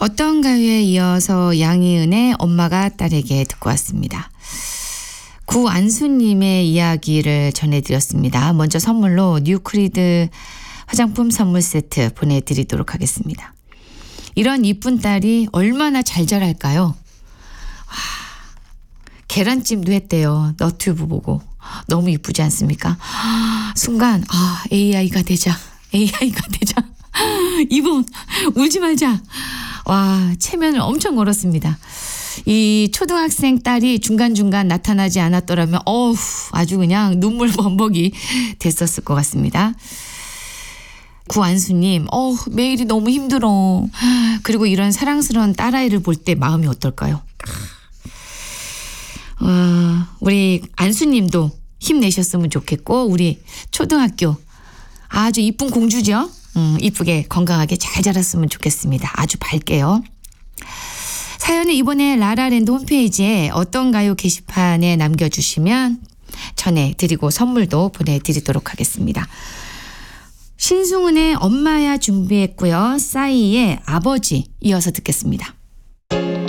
어떤 가요에 이어서 양희은의 엄마가 딸에게 듣고 왔습니다. 구안수님의 이야기를 전해드렸습니다. 먼저 선물로 뉴크리드 화장품 선물 세트 보내드리도록 하겠습니다. 이런 이쁜 딸이 얼마나 잘 자랄까요? 계란찜도 했대요. 너튜브 보고. 너무 이쁘지 않습니까? 순간 AI가 되자. AI가 되자. 이분 울지 말자. 와, 체면을 엄청 걸었습니다. 이 초등학생 딸이 중간중간 나타나지 않았더라면 아주 그냥 눈물 범벅이 됐었을 것 같습니다. 구안수님, 매일이 너무 힘들어. 그리고 이런 사랑스러운 딸아이를 볼 때 마음이 어떨까요? 우리 안수님도 힘내셨으면 좋겠고, 우리 초등학교 아주 이쁜 공주죠? 이쁘게 건강하게 잘 자랐으면 좋겠습니다. 아주 밝게요. 사연은 이번에 라라랜드 홈페이지에 어떤 가요 게시판에 남겨주시면 전해드리고 선물도 보내드리도록 하겠습니다. 신승훈의 엄마야 준비했고요. 싸이의 아버지 이어서 듣겠습니다.